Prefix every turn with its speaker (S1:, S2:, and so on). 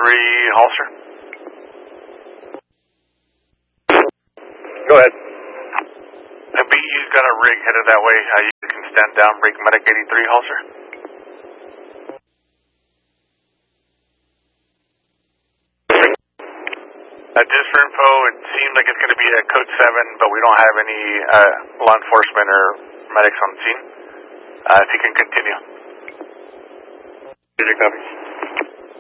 S1: Holster.
S2: Go ahead.
S1: The BU's got a rig headed that way. You can stand down, break medic 83 Holster. Just for info, it seems like it's going to be at code 7, but we don't have any law enforcement or medics on scene. If you can continue.
S2: Did you copy?